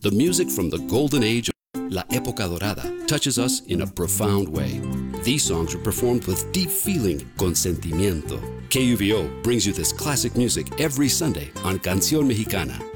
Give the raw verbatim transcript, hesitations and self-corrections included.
The music from the golden age of La Época Dorada touches us in a profound way. These songs are performed with deep feeling, con sentimiento. K U V O brings you this classic music every Sunday on Canción Mexicana.